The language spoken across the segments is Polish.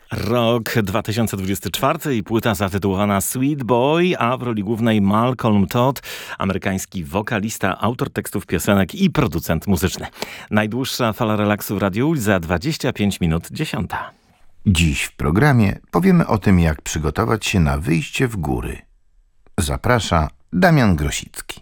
Rok 2024 i płyta zatytułowana Sweet Boy, a w roli głównej Malcolm Todd, amerykański wokalista, autor tekstów piosenek i producent muzyczny. Najdłuższa fala relaksu w Radiu za 25 minut 10. Dziś w programie powiemy o tym, jak przygotować się na wyjście w góry. Zaprasza Damian Grosicki.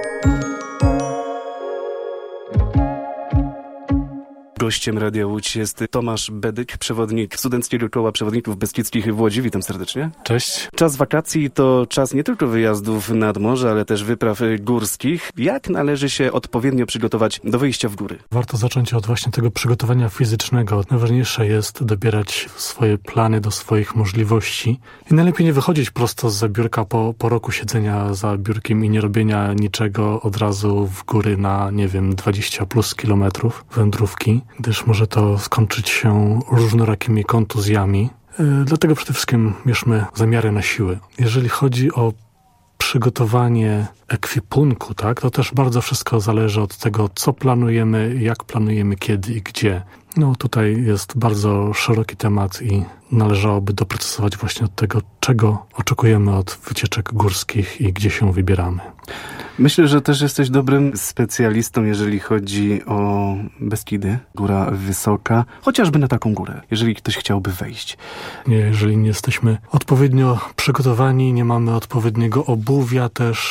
Gościem Radia Łódź jest Tomasz Bedyk, przewodnik Studenckiego Koła Przewodników Beskidzkich w Łodzi. Witam serdecznie. Cześć. Czas wakacji to czas nie tylko wyjazdów nad morze, ale też wypraw górskich. Jak należy się odpowiednio przygotować do wyjścia w góry? Warto zacząć od właśnie tego przygotowania fizycznego. Najważniejsze jest dobierać swoje plany do swoich możliwości i najlepiej nie wychodzić prosto z biurka po roku siedzenia za biurkiem i nie robienia niczego od razu w góry na, 20 plus kilometrów wędrówki, gdyż może to skończyć się różnorakimi kontuzjami. Dlatego przede wszystkim bierzmy zamiary na siły. Jeżeli chodzi o przygotowanie ekwipunku, tak, to też bardzo wszystko zależy od tego, co planujemy, jak planujemy, kiedy i gdzie. Tutaj jest bardzo szeroki temat i należałoby doprecyzować właśnie od tego, czego oczekujemy od wycieczek górskich i gdzie się wybieramy. Myślę, że też jesteś dobrym specjalistą, jeżeli chodzi o Beskidy, góra wysoka, chociażby na taką górę, jeżeli ktoś chciałby wejść. Jeżeli nie jesteśmy odpowiednio przygotowani, nie mamy odpowiedniego obuwia,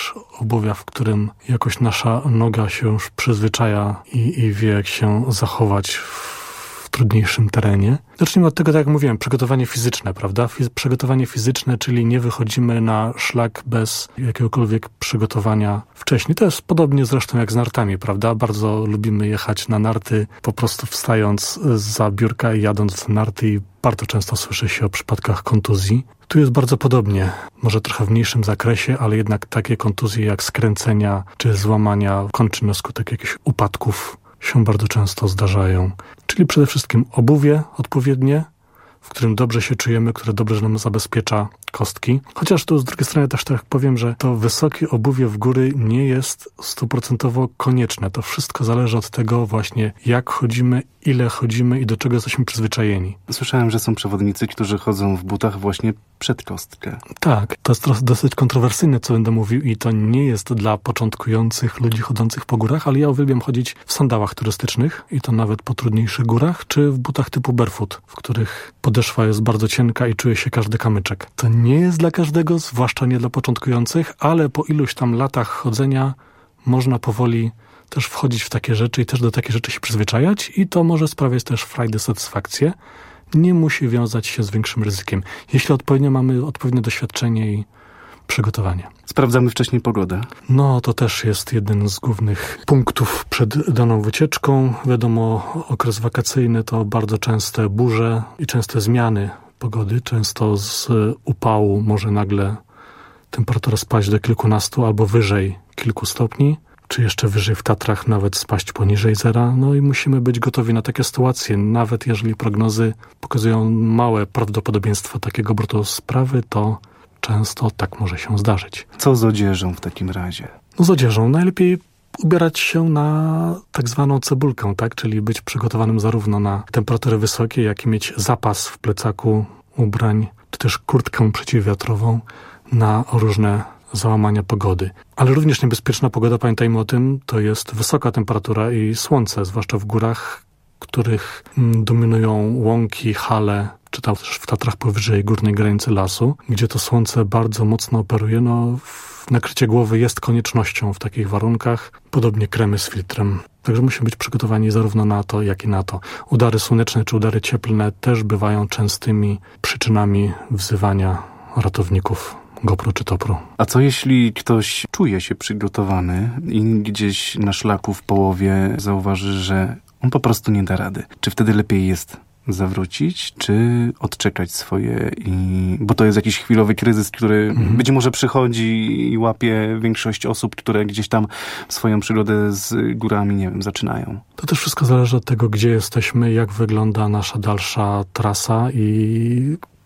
w którym jakoś nasza noga się już przyzwyczaja i wie, jak się zachować w trudniejszym terenie. Zacznijmy od tego, tak jak mówiłem, przygotowanie fizyczne, prawda? Przygotowanie fizyczne, czyli nie wychodzimy na szlak bez jakiegokolwiek przygotowania wcześniej. To jest podobnie zresztą jak z nartami, prawda? Bardzo lubimy jechać na narty, po prostu wstając za biurka i jadąc na narty i bardzo często słyszy się o przypadkach kontuzji. Tu jest bardzo podobnie, może trochę w mniejszym zakresie, ale jednak takie kontuzje jak skręcenia czy złamania kończyn na skutek jakichś upadków się bardzo często zdarzają. Czyli przede wszystkim obuwie odpowiednie, w którym dobrze się czujemy, które dobrze nam zabezpiecza kostki. Chociaż tu z drugiej strony też tak powiem, że to wysokie obuwie w góry nie jest 100% konieczne. To wszystko zależy od tego właśnie, jak chodzimy, ile chodzimy i do czego jesteśmy przyzwyczajeni. Słyszałem, że są przewodnicy, którzy chodzą w butach właśnie przed kostkę. Tak, to jest dosyć kontrowersyjne, co będę mówił i to nie jest dla początkujących ludzi chodzących po górach, ale ja uwielbiam chodzić w sandałach turystycznych i to nawet po trudniejszych górach, czy w butach typu barefoot, w których podeszwa jest bardzo cienka i czuje się każdy kamyczek. To nie jest dla każdego, zwłaszcza nie dla początkujących, ale po iluś tam latach chodzenia można powoli też wchodzić w takie rzeczy i też do takich rzeczy się przyzwyczajać i to może sprawiać też frajdę, satysfakcję. Nie musi wiązać się z większym ryzykiem, jeśli mamy odpowiednie doświadczenie i przygotowanie. Sprawdzamy wcześniej pogodę. To też jest jeden z głównych punktów przed daną wycieczką. Wiadomo, okres wakacyjny to bardzo częste burze i częste zmiany pogody. Często z upału może nagle temperatura spaść do kilkunastu albo wyżej kilku stopni, czy jeszcze wyżej w Tatrach nawet spaść poniżej zera. I musimy być gotowi na takie sytuacje. Nawet jeżeli prognozy pokazują małe prawdopodobieństwo takiego obrotu sprawy, to często tak może się zdarzyć. Co z odzieżą w takim razie? Z odzieżą najlepiej ubierać się na tak zwaną cebulkę, tak? Czyli być przygotowanym zarówno na temperatury wysokie, jak i mieć zapas w plecaku ubrań, czy też kurtkę przeciwwiatrową na różne załamania pogody. Ale również niebezpieczna pogoda, pamiętajmy o tym, to jest wysoka temperatura i słońce, zwłaszcza w górach, których dominują łąki, hale, czy tam też w Tatrach powyżej górnej granicy lasu, gdzie to słońce bardzo mocno operuje. Nakrycie głowy jest koniecznością w takich warunkach, podobnie kremy z filtrem. Także musimy być przygotowani zarówno na to, jak i na to. Udary słoneczne czy udary cieplne też bywają częstymi przyczynami wzywania ratowników GoPro czy Topru. A co jeśli ktoś czuje się przygotowany i gdzieś na szlaku w połowie zauważy, że on po prostu nie da rady? Czy wtedy lepiej jest zawrócić, czy odczekać swoje? Bo to jest jakiś chwilowy kryzys, który być może przychodzi i łapie większość osób, które gdzieś tam swoją przygodę z górami, zaczynają. To też wszystko zależy od tego, gdzie jesteśmy, jak wygląda nasza dalsza trasa i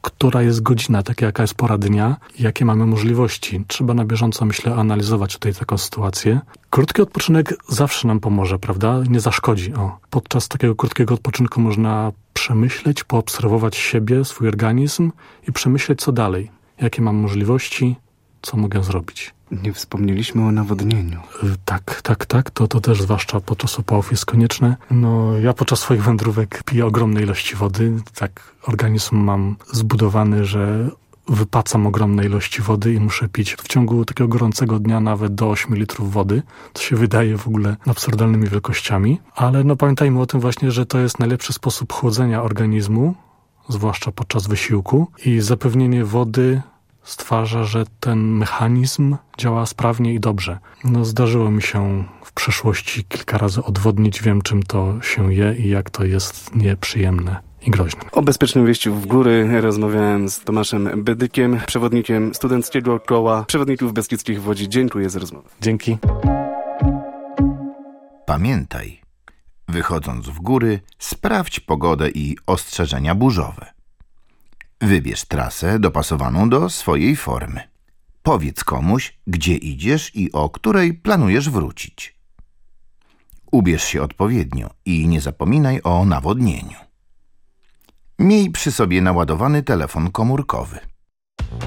która jest godzina, takie jaka jest pora dnia i jakie mamy możliwości. Trzeba na bieżąco, myślę, analizować tutaj taką sytuację. Krótki odpoczynek zawsze nam pomoże, prawda? Nie zaszkodzi. Podczas takiego krótkiego odpoczynku można przemyśleć, poobserwować siebie, swój organizm i przemyśleć, co dalej. Jakie mam możliwości, co mogę zrobić. Nie wspomnieliśmy o nawodnieniu. Tak. To też zwłaszcza podczas upałów jest konieczne. Ja podczas swoich wędrówek piję ogromne ilości wody. Tak, organizm mam zbudowany, że wypacam ogromne ilości wody i muszę pić w ciągu takiego gorącego dnia nawet do 8 litrów wody. To się wydaje w ogóle absurdalnymi wielkościami. Ale pamiętajmy o tym właśnie, że to jest najlepszy sposób chłodzenia organizmu, zwłaszcza podczas wysiłku. I zapewnienie wody stwarza, że ten mechanizm działa sprawnie i dobrze. Zdarzyło mi się w przeszłości kilka razy odwodnić, wiem czym to się je i jak to jest nieprzyjemne i groźne. O bezpiecznym wejściu w góry rozmawiałem z Tomaszem Bedykiem, przewodnikiem Studenckiego Koła Przewodników Beskidzkich w Łodzi. Dziękuję za rozmowę. Dzięki. Pamiętaj, wychodząc w góry, sprawdź pogodę i ostrzeżenia burzowe. Wybierz trasę dopasowaną do swojej formy. Powiedz komuś, gdzie idziesz i o której planujesz wrócić. Ubierz się odpowiednio i nie zapominaj o nawodnieniu. Miej przy sobie naładowany telefon komórkowy.